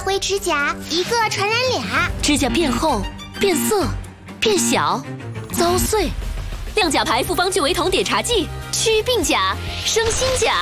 回指甲，一个传染俩。 指甲变厚、变色、变小、遭碎。亮甲牌复方聚维酮碘茶剂，祛病甲，生新甲。